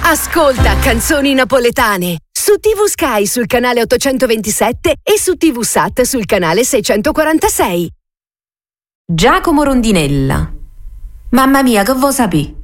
Ascolta Canzoni Napoletane su TV Sky sul canale 827 e su TV Sat sul canale 646. Giacomo Rondinella. Mamma mia, che vuoi sapere?